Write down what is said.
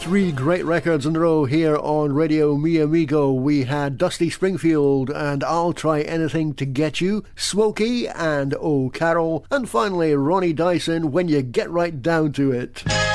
Three great records in a row here on Radio Mi Amigo. We had Dusty Springfield and I'll Try Anything to Get You, Smokey and Oh Carol, and finally Ronnie Dyson, When You Get Right Down to It.